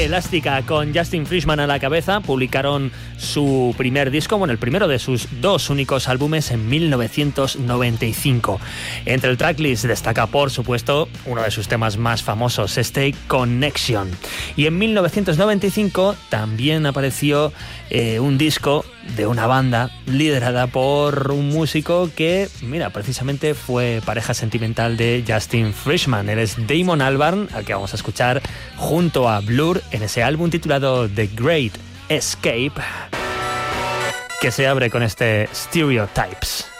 Elástica con Justin Frischmann a la cabeza publicaron su primer disco, bueno, el primero de sus dos únicos álbumes en 1995. Entre el tracklist destaca, por supuesto, uno de sus temas más famosos, este Connection. Y en 1995 también apareció un disco de una banda liderada por un músico que, mira, precisamente fue pareja sentimental de Justin Frischmann. Él es Damon Albarn, al que vamos a escuchar junto a Blur en ese álbum titulado The Great Escape, que se abre con este Stereotypes.